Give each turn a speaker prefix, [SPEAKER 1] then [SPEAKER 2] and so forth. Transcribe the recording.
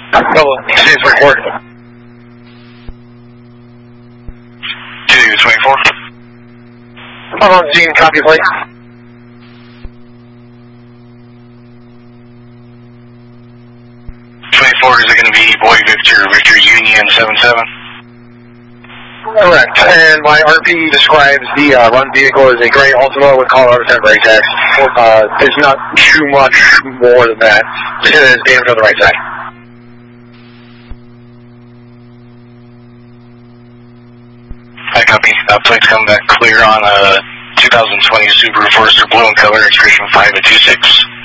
[SPEAKER 1] Hello, it's recorded.
[SPEAKER 2] 224.
[SPEAKER 1] Hello, Gene, copy, please.
[SPEAKER 2] Is it going to be Boy Victor Union 77?
[SPEAKER 1] Correct. And my RP describes the run vehicle as a gray Altima with Colorado temporary tax. There's not too much more than that. Just it is damaged on the right side.
[SPEAKER 2] I copy. Plates come back clear on a 2020 Subaru Forester blue in color, expression 5 at 26.